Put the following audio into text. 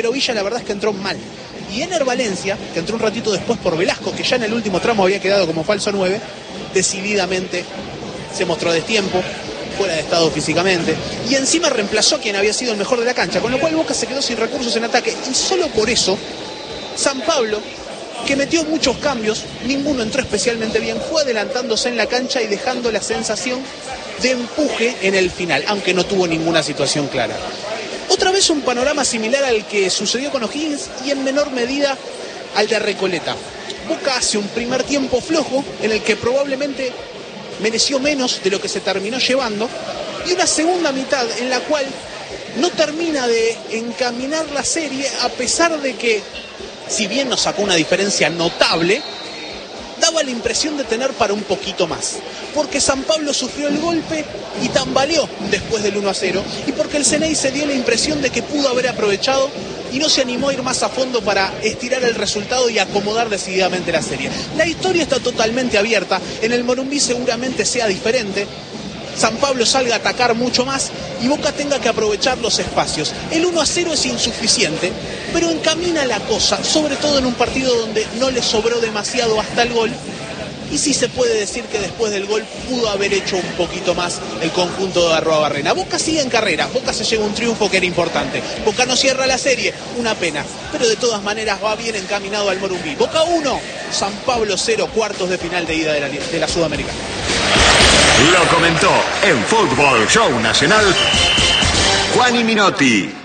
pero Villa la verdad es que entró mal. Y Ener Valencia, que entró un ratito después por Velasco, que ya en el último tramo había quedado como falso 9, decididamente se mostró a destiempo, fuera de estado físicamente, y encima reemplazó a quien había sido el mejor de la cancha, con lo cual Boca se quedó sin recursos en ataque, y solo por eso San Pablo, que metió muchos cambios, ninguno entró especialmente bien, fue adelantándose en la cancha y dejando la sensación de empuje en el final, aunque no tuvo ninguna situación clara. Otra vez un panorama similar al que sucedió con O'Higgins y en menor medida al de Recoleta. Boca hace un primer tiempo flojo en el que probablemente mereció menos de lo que se terminó llevando, y una segunda mitad en la cual no termina de encaminar la serie, a pesar de que, si bien nos sacó una diferencia notable, daba la impresión de tener para un poquito más, porque San Pablo sufrió el golpe y tambaleó después del 1-0, y porque el Ceney se dio la impresión de que pudo haber aprovechado y no se animó a ir más a fondo para estirar el resultado y acomodar decididamente la serie. La historia está totalmente abierta, en el Morumbí seguramente sea diferente, San Pablo salga a atacar mucho más y Boca tenga que aprovechar los espacios. El 1-0 es insuficiente, pero encamina la cosa, sobre todo en un partido donde no le sobró demasiado hasta el gol, y sí se puede decir que después del gol pudo haber hecho un poquito más el conjunto de Arruabarrena. Boca sigue en carrera, Boca se lleva un triunfo que era importante, Boca no cierra la serie, una pena, pero de todas maneras va bien encaminado al Morumbí. Boca 1, San Pablo 0, cuartos de final de ida de la Sudamericana. Lo comentó en Fútbol Show Nacional Juani Minotti.